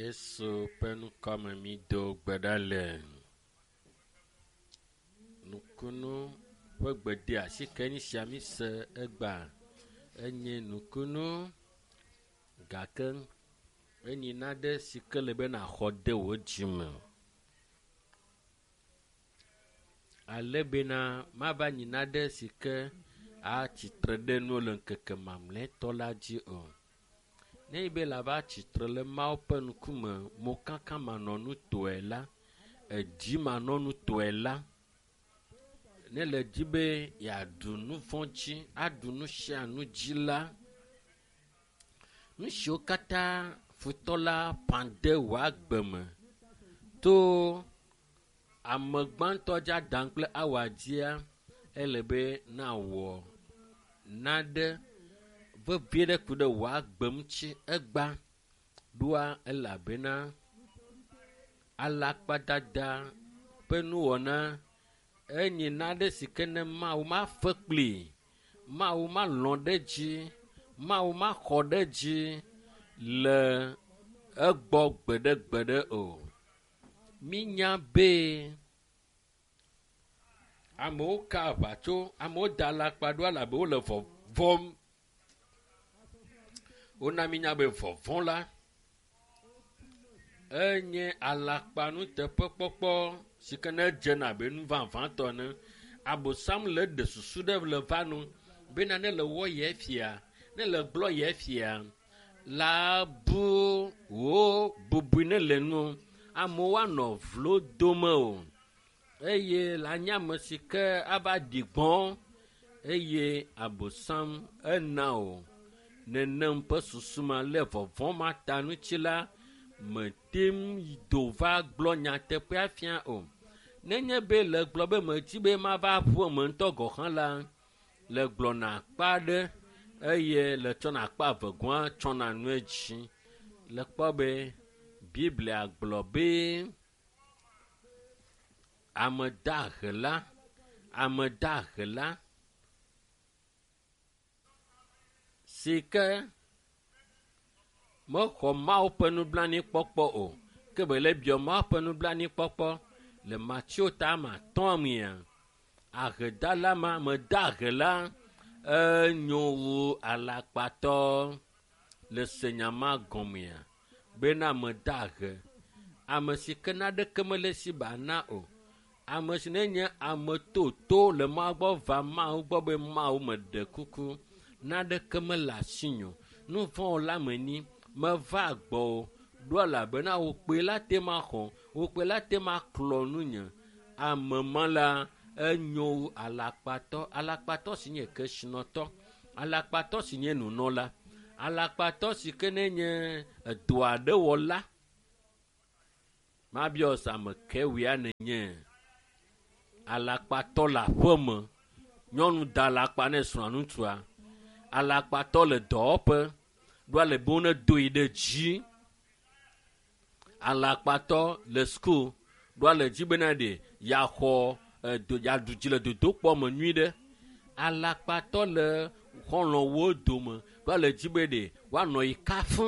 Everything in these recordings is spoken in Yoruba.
Yesu penu kɔme mi do gbe ɖa le nukunu ƒe gbede asi ke ni sia mi se egba enye nukunu gake enyina ɖe si ke le be naxɔ de wo dzime ale bena mava nyina ɖe si ke atsitre ɖe nu le ŋkeke mamlɛtɔ la dzi o. Ne be la va tsitre le Mawu ƒe ŋkume mo kaka manɔ nu tɔe la, edzi manɔ nu tɔe la, ne le dzi be yeaɖu nu vɔ̃ dzi, aɖu nu sia nu dzi la, nu siwo katã futɔ la ƒã de wò agbe me to ame gbãtɔ dza dam kple awa dzia, ele be na wɔ naɖe vevie ɖe ku ɖe wò agbe ŋuti egba ɖoa elabena alakpadada ƒe nuwɔna enye naɖe si ke ne Mawu ma fe kpli, Mawu ma lɔ̃ ɖe dzi, Mawu ma xɔ ɖe dzi le egbɔ gbeɖe o. Minya be amewo ka aʋatso, amewo da alakpa ɖo alabe wole vɔvɔm. Wona minya be vɔvɔ̃ la enye alakpa nuteƒekpɔkpɔ si ke ne dzena be nu vavãtɔ ne abosam le ɖe susu ɖe le va nu bena ne le wɔ ye fia, ne le gblɔ ye fia la bu wo bubui ne le nu amewo anɔ vlo dome o eye la nye ame si ke ava ɖi gbɔ̃ eye abosam ena o nenem ƒe susu ma le vɔvɔ̃ ma ta nutsi la metem do va gblɔ nyateƒea fia o. Nenye be le gblɔ be medzi be mava ƒu eme ŋutɔ gɔxã la le gblɔna akpa ɖe eye le tsɔna akpa avegɔa tsɔna nue dzi le kpɔ be Biblia gblɔ be ame dahe la si ke mexɔ Mawu ƒe nublanuikpɔkpɔ o ke be le biɔ Mawu ƒe nublanuikpɔkpɔ le Matthieu ta ma tɔ̃ mia ahedala ma me dahe la enyo wu alakpatɔ le senya ma gɔmea bena me dahe ame si ke naɖeke mele si ba na o, ame si nenye ame toto le Mawu gbɔ va Mawu gbɔ be Mawu me ɖe kuku naɖeke mele asi nyo nu vɔ̃ la me ni meva gbɔ o ɖo elabena wò kpe la tema xɔ, wò kpe la tema klɔ nu nye ame ma la enyo alakpatɔ si nye kesinɔtɔ, alakpatɔ si nye nunɔla, alakpatɔ si ke nenye edo aɖe wɔla mabiɔ ame kewia nenye alakpatɔ le aƒe me, nyɔnu da alakpa ne srɔ̃a ŋutsua, alakpatɔ le dɔwɔƒe ɖoa le be wo ne do yi ɖe dzi, alakpatɔ le skul ɖoa le dzi bena ɖe yaxɔ yaɖu dzi le dodokpɔ me nyui ɖe, alakpatɔ le xɔlɔ̃wo dome ɖoa le dzi be ɖe woanɔ yi kafũ.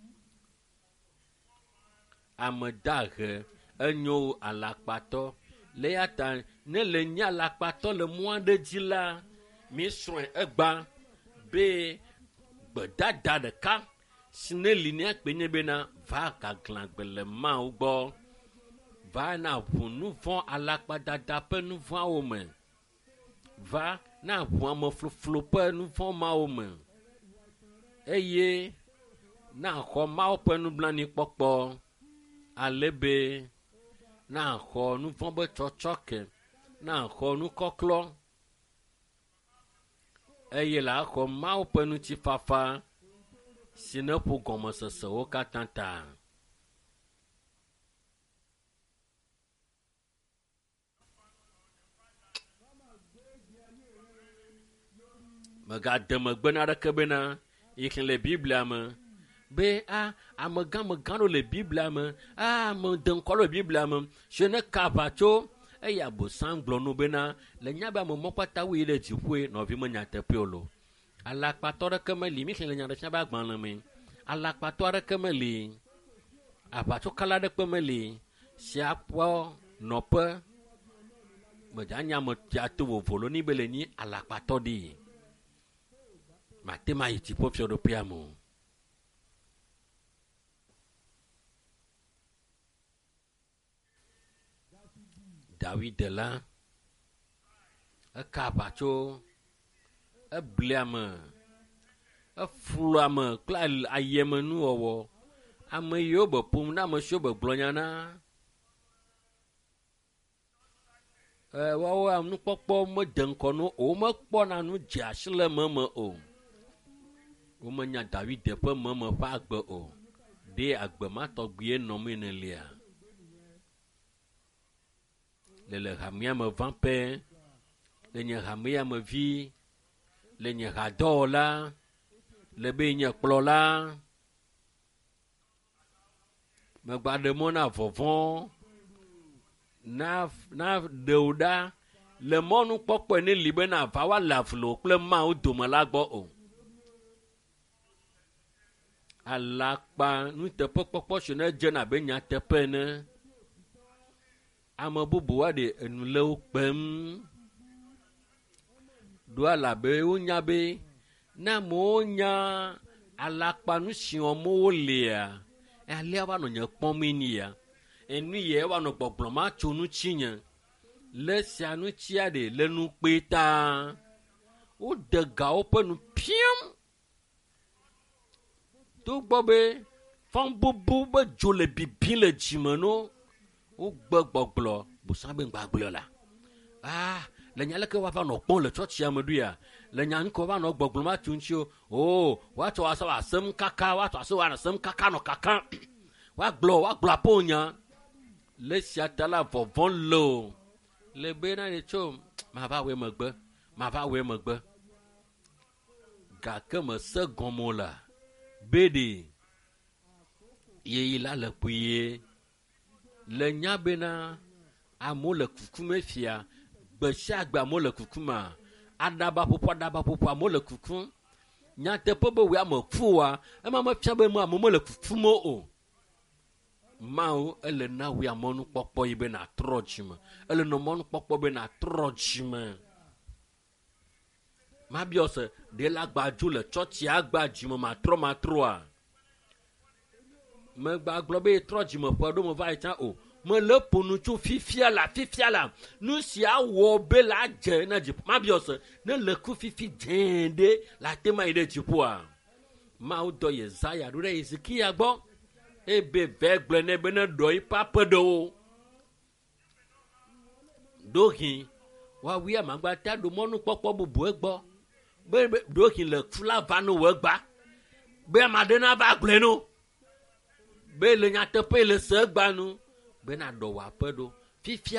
Ame dahe enyo alakpatɔ le ya ta ne le nye alakpatɔ le mɔa ɖe dzi la mi srɔ̃e egba be gbedada ɖeka si ne li ne akpe nye bena va gaglãgbe le Mawu gbɔ va na ʋu nu vɔ̃ alakpadada ƒe nu vɔ̃awo me, va na ʋu ame floflo ƒe nu vɔ̃ mawo me eye na xɔ Mawu ƒe nublanuikpɔkpɔ ale be na xɔ nu vɔ̃ be tsɔtsɔke, na xɔ nu kɔklɔ eye la xɔ Mawu ƒe ŋutifafa si ne ƒo gɔmesesewo katã ta. Megade megbe na ɖeke bena yi ke le Biblia me be amegã ɖo le Biblia me, ame deŋkɔ le Biblia me, si ne ka aʋatso eye abosam gblɔ nu bena le nya be ame mɔ kpata woyi ɖe dziƒoe nɔvi me nyateƒe lo. Alakpatɔ ɖeke meli, mi ke le nya ɖe sia be agbalẽ me, alakpatɔ ɖeke meli. abatsokala ɖe kpe meli si akpɔ nɔƒe medzanya me ato vovolo ni be le nyi alakpatɔ ɖi mate ma yi dziƒo fiɔɖoƒea me o. David la eka abatso eblia me eflua me kple ayeme nuwɔwɔ ame yiwo be ƒom na ame siwo be gblɔnya na woawo nukpɔkpɔ mede ŋkɔ no o womekpɔna nu dze asi le meme o womenya David ƒe meme ƒe agbe o ɖe agbe ma tɔgbie nɔmee nelia le hamea me va pɛ le nye hamea me vi le nye hadɔwɔla le be nye kplɔla megba ɖe mɔ na vɔvɔ̃ na ɖewo ɖa le mɔnu kpɔkpɔe ne li be na va woale avlo kple mawo dome la gbɔ o alakpa nuteƒe kpɔkpɔ si ne dzena be nyateƒe ne ame bubu wa de enu le wo kpem do ala be wonya be na amewo nya alakpa nu si wɔm wolea alia va nɔ nye kpɔm nia enu ye va nɔ gbɔgblɔm atso nu tsi nye le sia nu tsia de le nu kpe taa wode gawo ƒe nu piam to gbɔ be fɔm bubu be dzo le bibi le dzime no wogbe gbɔgblɔ busa be ŋgbagblɔ la le nya leke va nɔ kpɔm le tsɔtsia me ɖoa le nya ŋkɔ va nɔ gbɔgblɔm atso ŋtsi o woatsɔ asɔ asem kaka woatsɔ asɔ asem kaka nɔ kaka woagblɔ aƒo nya le sia ta la vɔvɔ̃ le o le be na ne tso mava wɔe megbe gake me se gɔmɔ la be de yeyi la le kpuie le nya bena amewo le kuku me fia gbe sia gbe amewo le kuku ma adaba ƒoƒo amewo le kuku nyateƒe be wòe ame ƒua ema mefia be amewo mele kuku mo o mawo ele na wòe amɔnu kpɔkpɔ yi be na trɔ dzime ele nɔ mɔnu kpɔkpɔ be na trɔ dzime ma biɔ se ɖe la gbadzo le tsɔtsia agba dzime matrɔa megba gblɔ be trɔ dzime ƒe ɖo me va yi tsã o mele ƒonu tso fifia la nu sia wɔ be la dze na dziƒo ma biɔ se ne le ku fifi dzẽ ɖe la te ma yi ɖe dziƒoa mawo dɔ Yesaya ɖo ɖe Ezekia gbɔ ebe ve gblɔ ne be ne ɖɔ yi ƒe aƒe ɖewo ɖohi woawoe amagbata ɖo mɔnu kpɔkpɔ bubu gbɔ be ɖohi le fula va no wo gba be amaɖe na va gblɔe no be le nyateƒe le se gba nu be na ɖɔ wɔ aƒe ɖo fifia